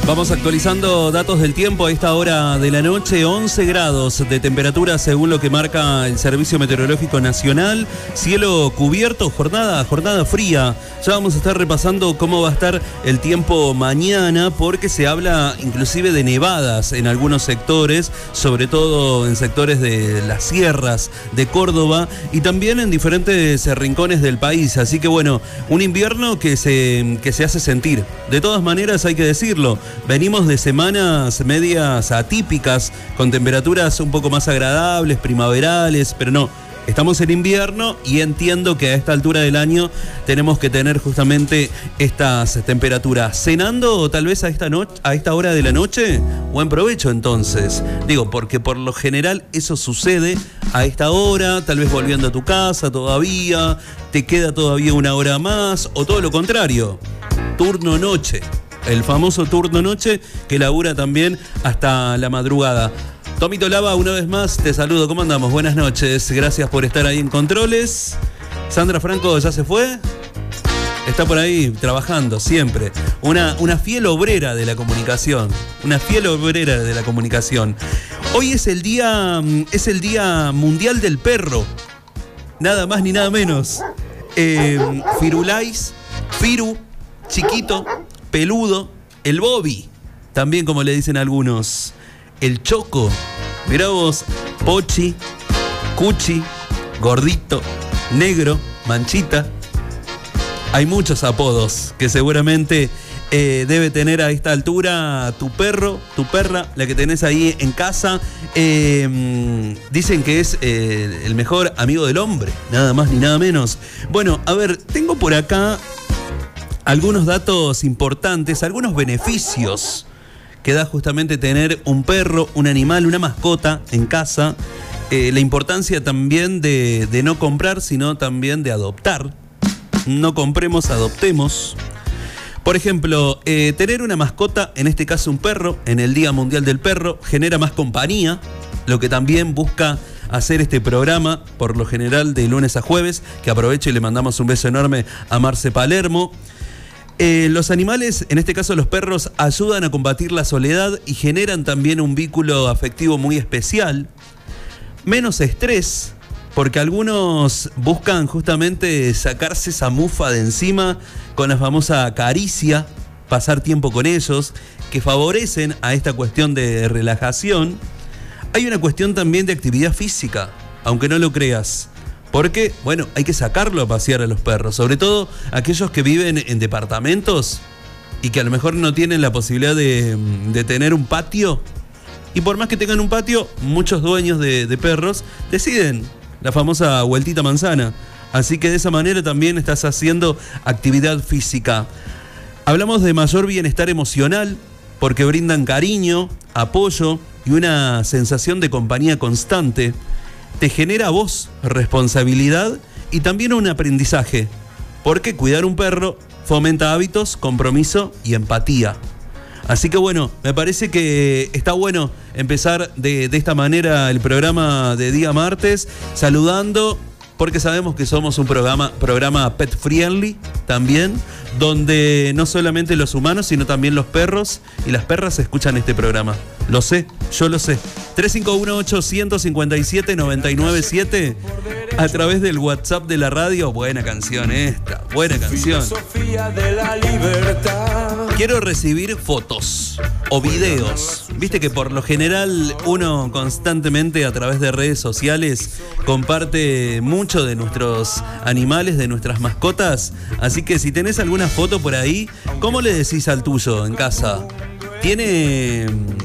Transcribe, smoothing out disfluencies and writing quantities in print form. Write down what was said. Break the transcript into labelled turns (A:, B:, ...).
A: Vamos actualizando datos del tiempo a esta hora de la noche. 11 grados de temperatura según lo que marca el Servicio Meteorológico Nacional. Cielo cubierto, jornada fría. Ya vamos a estar repasando cómo va a estar el tiempo mañana, porque se habla inclusive de nevadas en algunos sectores, sobre todo en sectores de las sierras de Córdoba y también en diferentes rincones del país. Así que bueno, un invierno que se hace sentir. De todas maneras, hay que decirlo, venimos de semanas medias atípicas, con temperaturas un poco más agradables, primaverales, pero no, estamos en invierno y entiendo que a esta altura del año tenemos que tener justamente estas temperaturas. ¿Cenando tal vez a esta hora de la noche? Buen provecho entonces. Digo, porque por lo general eso sucede a esta hora, tal vez volviendo a tu casa todavía, te queda todavía una hora más, o todo lo contrario, turno noche. El famoso turno noche que labura también hasta la madrugada. Tomito Lava, una vez más te saludo. ¿Cómo andamos? Buenas noches. Gracias por estar ahí en controles. Sandra Franco ya se fue. Está por ahí trabajando siempre. Una fiel obrera de la comunicación. Una fiel obrera de la comunicación. Hoy es el día mundial del perro. Nada más ni nada menos. Firulais, Firu, chiquito, peludo, el Bobby, también como le dicen algunos, el Choco, mirá vos, Pochi, Cuchi, Gordito, Negro, Manchita. Hay muchos apodos que seguramente debe tener a esta altura tu perro, tu perra, la que tenés ahí en casa. Dicen que es el mejor amigo del hombre, nada más ni nada menos. Bueno, a ver, tengo por acá algunos datos importantes, algunos beneficios que da justamente tener un perro, un animal, una mascota en casa. La importancia también de no comprar, sino también de adoptar. No compremos, adoptemos. Por ejemplo, tener una mascota, en este caso un perro, en el Día Mundial del Perro, genera más compañía, lo que también busca hacer este programa, por lo general de lunes a jueves, que aprovecho y le mandamos un beso enorme a Marce Palermo. Los animales, en este caso los perros, ayudan a combatir la soledad y generan también un vínculo afectivo muy especial. Menos estrés, porque algunos buscan justamente sacarse esa mufa de encima con la famosa caricia, pasar tiempo con ellos, que favorecen a esta cuestión de relajación. Hay una cuestión también de actividad física, aunque no lo creas. Porque, bueno, hay que sacarlo a pasear a los perros, sobre todo aquellos que viven en departamentos y que a lo mejor no tienen la posibilidad de tener un patio. Y por más que tengan un patio, muchos dueños de perros deciden la famosa vueltita manzana. Así que de esa manera también estás haciendo actividad física. Hablamos de mayor bienestar emocional porque brindan cariño, apoyo y una sensación de compañía constante. Te genera a vos responsabilidad y también un aprendizaje, porque cuidar un perro fomenta hábitos, compromiso y empatía. Así que bueno, me parece que está bueno empezar de esta manera el programa de día martes, saludando, porque sabemos que somos un programa pet friendly también, donde no solamente los humanos, sino también los perros y las perras escuchan este programa. Lo sé, yo lo sé. 351-857-997 a través del WhatsApp de la radio. Buena canción esta, buena canción. Quiero recibir fotos o videos. Viste que por lo general uno constantemente a través de redes sociales comparte mucho de nuestros animales, de nuestras mascotas. Así que si tenés alguna foto por ahí, ¿cómo le decís al tuyo en casa? ¿Tiene